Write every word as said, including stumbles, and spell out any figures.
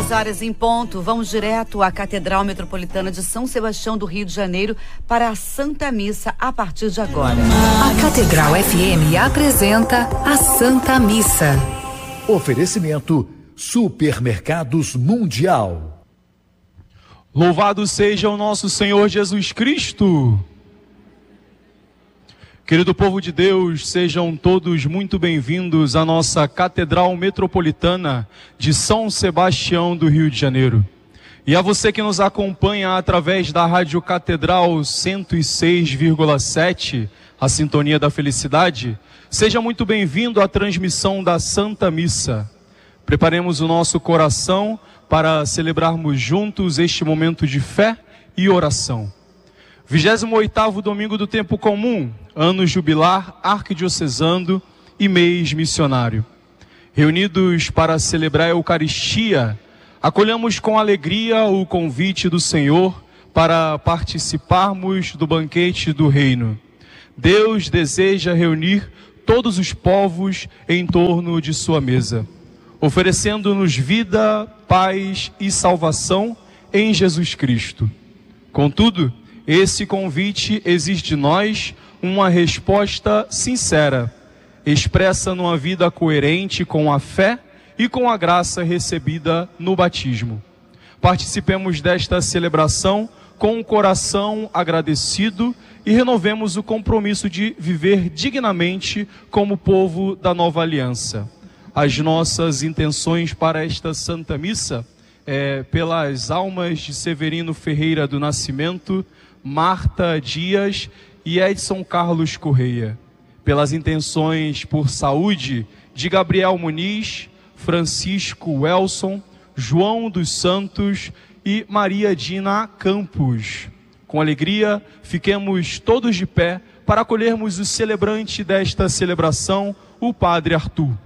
dez horas em ponto, vamos direto à Catedral Metropolitana de São Sebastião do Rio de Janeiro para a Santa Missa a partir de agora. A Catedral F M apresenta a Santa Missa. Oferecimento Supermercados Mundial. Louvado seja o nosso Senhor Jesus Cristo. Querido povo de Deus, sejam todos muito bem-vindos à nossa Catedral Metropolitana de São Sebastião do Rio de Janeiro. E a você que nos acompanha através da Rádio Catedral cento e seis vírgula sete, a Sintonia da Felicidade, seja muito bem-vindo à transmissão da Santa Missa. Preparemos o nosso coração para celebrarmos juntos este momento de fé e oração. vigésimo oitavo domingo do tempo comum, ano jubilar arquidiocesano e mês missionário. Reunidos para celebrar a Eucaristia, acolhamos com alegria o convite do Senhor para participarmos do banquete do reino. Deus deseja reunir todos os povos em torno de sua mesa, oferecendo-nos vida, paz e salvação em Jesus Cristo. Contudo, esse convite exige de nós uma resposta sincera, expressa numa vida coerente com a fé e com a graça recebida no batismo. Participemos desta celebração com um coração agradecido e renovemos o compromisso de viver dignamente como povo da nova aliança. As nossas intenções para esta Santa Missa é pelas almas de Severino Ferreira do Nascimento, Marta Dias e Edson Carlos Correia, pelas intenções por saúde de Gabriel Muniz, Francisco Welson, João dos Santos e Maria Dina Campos. Com alegria, fiquemos todos de pé para acolhermos o celebrante desta celebração, o Padre Arthur.